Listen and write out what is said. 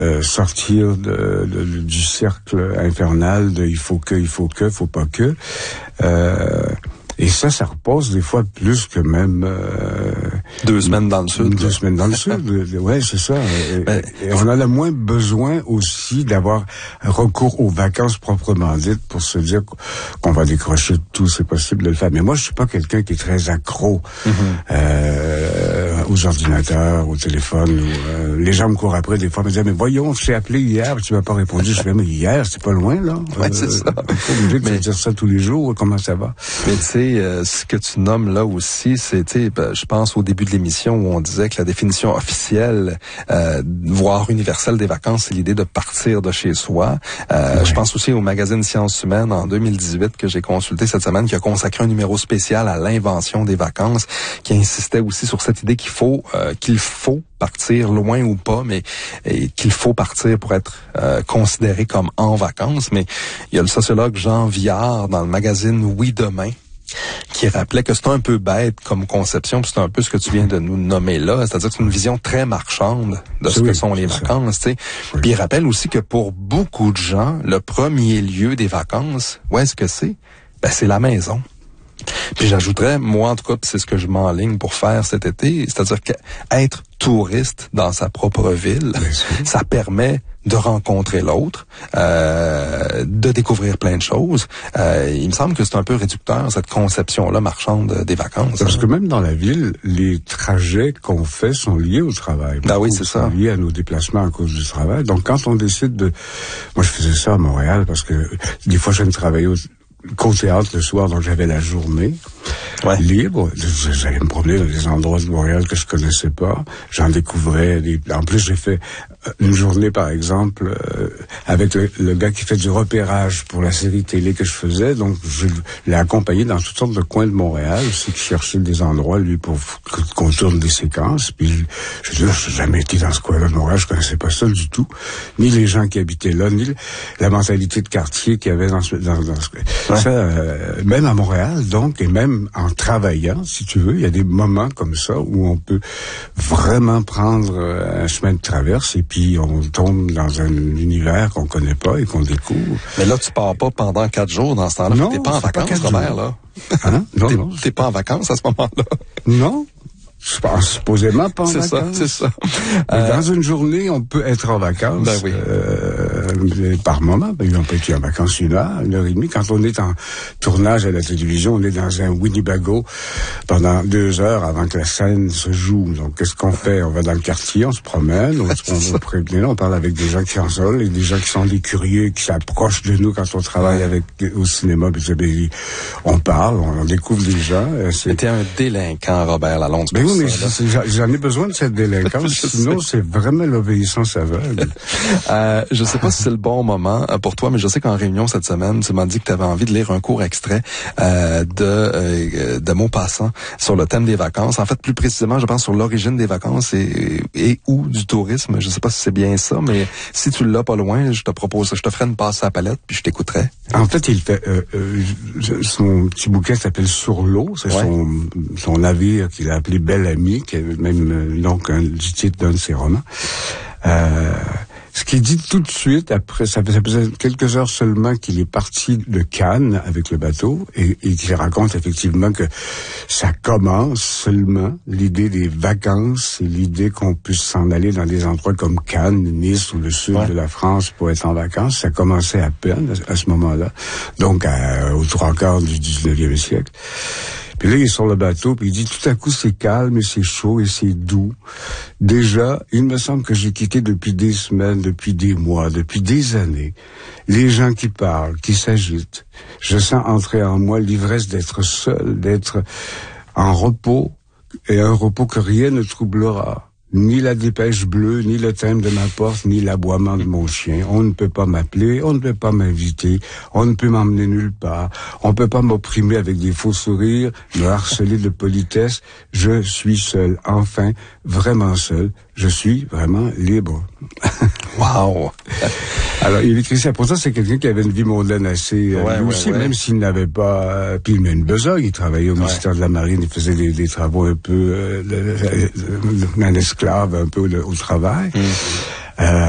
sortir du cercle infernal de il faut que, faut pas que. Et ça repose des fois plus que même 2 semaines dans le sud. 2 semaines dans le sud, ouais, c'est ça. Et on en a moins besoin aussi d'avoir recours aux vacances proprement dites pour se dire qu'on va décrocher de tout, c'est possible de le faire. Mais moi, je suis pas quelqu'un qui est très accro aux ordinateurs, au téléphone. Les gens me courent après, des fois, me disent, mais voyons, je t'ai appelé hier, tu m'as pas répondu. Je fais, mais hier, c'est pas loin, là. Ouais, c'est ça. Pas obligé de dire ça tous les jours, comment ça va? Mais tu sais, ce que tu nommes là aussi, c'est, je pense au début de l'émission où on disait que la définition officielle, voire universelle des vacances, c'est l'idée de partir de chez soi. Je pense aussi au magazine Sciences humaines en 2018 que j'ai consulté cette semaine, qui a consacré un numéro spécial à l'invention des vacances, qui insistait aussi sur cette idée qu'il faut partir loin ou pas, mais qu'il faut partir pour être considéré comme en vacances. Mais il y a le sociologue Jean Viard dans le magazine Oui Demain qui rappelait que c'est un peu bête comme conception, puis c'est un peu ce que tu viens de nous nommer là, c'est-à-dire que c'est une vision très marchande de ce que sont les vacances, tu sais. Oui. Puis il rappelle aussi que pour beaucoup de gens, le premier lieu des vacances, où est-ce que c'est? C'est la maison. Puis j'ajouterais, moi en tout cas, c'est ce que je m'enligne pour faire cet été, c'est-à-dire qu'être touriste dans sa propre ville, ça permet de rencontrer l'autre, de découvrir plein de choses. Il me semble que c'est un peu réducteur, cette conception-là marchande des vacances. Parce que même dans la ville, les trajets qu'on fait sont liés au travail. Ah oui, c'est ça. Sont liés à nos déplacements à cause du travail. Donc quand on décide de... Moi, je faisais ça à Montréal parce que des fois, je ne travaillais qu'au théâtre le soir, donc j'avais la journée libre. J'allais me promener dans des endroits de Montréal que je connaissais pas. J'en découvrais. En plus, j'ai fait une journée, par exemple, avec le gars qui fait du repérage pour la série télé que je faisais. Donc, je l'ai accompagné dans toutes sortes de coins de Montréal. C'est qu'il cherchait des endroits, lui, pour qu'on tourne des séquences. Puis, je n'ai jamais été dans ce coin-là de Montréal. Je connaissais pas ça du tout. Ni les gens qui habitaient là, ni la mentalité de quartier qu'il y avait dans ce ça, même à Montréal, donc, et même en travaillant, si tu veux, il y a des moments comme ça où on peut vraiment prendre un chemin de traverse et puis on tombe dans un univers qu'on connaît pas et qu'on découvre. Mais là, tu pars pas pendant 4 jours dans ce temps-là. Non, t'es pas en vacances, Robert, là. Hein? Non. T'es pas en vacances à ce moment-là. Non. Je pense supposément pas en vacances. C'est ça. Dans une journée, on peut être en vacances. Ben oui. Par moment. On peut être en vacances 1 heure et demie. Quand on est en tournage à la télévision, on est dans un Winnebago pendant 2 heures avant que la scène se joue. Donc, qu'est-ce qu'on fait? On va dans le quartier, on se promène, on parle avec des gens qui en sont et des gens qui sont des curieux, qui s'approchent de nous quand on travaille au cinéma. Puis, on parle, on découvre des gens. C'était un délinquant, Robert Lalonde. Ben oui, mais j'en ai besoin de cette délinquance. Sinon, c'est vraiment l'obéissance aveugle. Je sais pas si c'est le bon moment pour toi, mais je sais qu'en réunion cette semaine, tu m'as dit que tu avais envie de lire un court extrait de Maupassant sur le thème des vacances. En fait, plus précisément, je pense sur l'origine des vacances et ou du tourisme. Je sais pas si c'est bien ça, mais si tu l'as pas loin, je te ferai une passe à la palette, puis je t'écouterai. En fait, il fait son petit bouquin s'appelle Sur l'eau. C'est son navire qu'il a appelé Belle Amie, qui est même donc du titre d'un de ses romans. Ce qu'il dit tout de suite, après, ça faisait quelques heures seulement qu'il est parti de Cannes avec le bateau et qu'il raconte effectivement que ça commence seulement, l'idée des vacances et l'idée qu'on puisse s'en aller dans des endroits comme Cannes, Nice ou le sud de la France pour être en vacances. Ça commençait à peine à ce moment-là, donc aux 3/4 du 19e siècle. Puis là, il est sur le bateau, puis il dit, tout à coup, c'est calme et c'est chaud et c'est doux. Déjà, il me semble que j'ai quitté depuis des semaines, depuis des mois, depuis des années, les gens qui parlent, qui s'agitent. Je sens entrer en moi l'ivresse d'être seul, d'être en repos, et un repos que rien ne troublera. Ni la dépêche bleue, ni le timbre de ma porte, ni l'aboiement de mon chien. On ne peut pas m'appeler, on ne peut pas m'inviter, on ne peut m'emmener nulle part. On ne peut pas m'opprimer avec des faux sourires, me harceler de politesse. Je suis seul, enfin, vraiment seul. Je suis vraiment libre. Wow! Alors, il écrit ça. Pour ça, c'est quelqu'un qui avait une vie mondaine assez... lui aussi, même s'il n'avait pas... puis il met une besogne. Il travaillait au ministère de la Marine. Il faisait des travaux un peu... un esclave, un peu au travail.